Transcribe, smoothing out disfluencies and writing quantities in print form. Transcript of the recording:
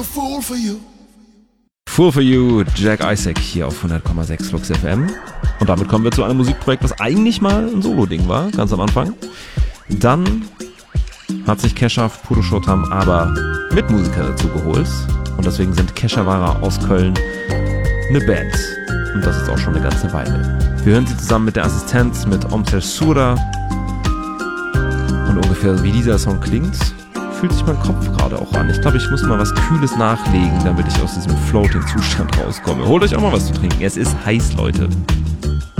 Fool for You, Jack Isaac hier auf 100,6 Flux FM. Und damit kommen wir zu einem Musikprojekt, was eigentlich mal ein Solo-Ding war, ganz am Anfang. Dann hat sich Kesha Purushottam aber mit Musiker dazu geholt. Und deswegen sind Keshavara aus Köln eine Band. Und das ist auch schon eine ganze Weile. Wir hören sie zusammen mit der Assistenz, mit Omter Sura. Und ungefähr wie dieser Song klingt, fühlt sich mein Kopf gerade auch an. Ich glaube, ich muss mal was Kühles nachlegen, damit ich aus diesem Floating-Zustand rauskomme. Holt euch auch mal was zu trinken. Es ist heiß, Leute.